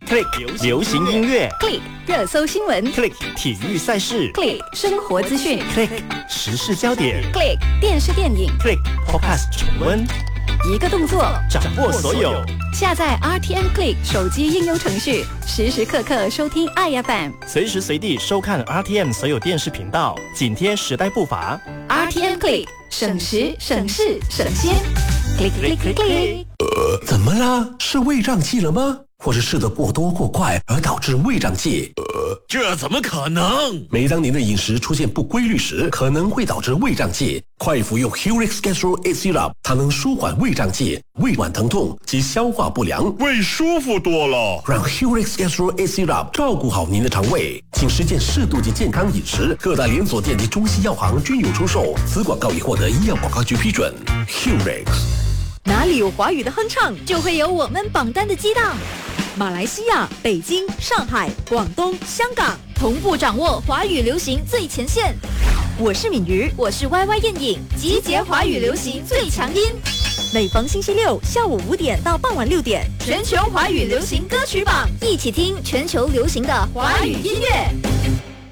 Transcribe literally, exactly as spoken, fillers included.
Click 流行音乐 ，Click 热搜新闻 ，Click 体育赛事 ，Click 生活资讯 ，Click 时事焦点 ，Click 电视电影 ，Click Podcast 重温， 一个动作掌握所有。 下载 R T M Click 手机应用程序，时时刻刻收听爱 F M， 随时随地收看 R T M 所有电视频道，紧贴时代步伐。 R T M Click 省时省事省心 ，Click Click Click Click。 呃，怎么啦？是胃胀气了吗？或是吃得过多过快而导致胃胀气？呃， 这怎么可能？ 每当您的饮食出现不规律时，可能会导致胃胀气。快服用 Helix Gastro A Syrup， 它能舒缓胃胀气、胃脘疼痛及消化不良， 胃舒服多了。 让 Helix Gastro A Syrup 照顾好您的肠胃，请实践适度及健康饮食。各大连锁店及中西药行均有出售。此广告已获得医药广告局批准。Helix。 哪里有华语的哼唱， 就会有我们榜单的激荡。 马来西亚、北京、上海、广东、香港， 同步掌握华语流行最前线。 我是敏瑜， 我是 Y Y 燕颖，集结华语流行最强音。 每逢星期六下午五点到傍晚六点， 全球华语流行歌曲榜，一起听全球流行的华语音乐。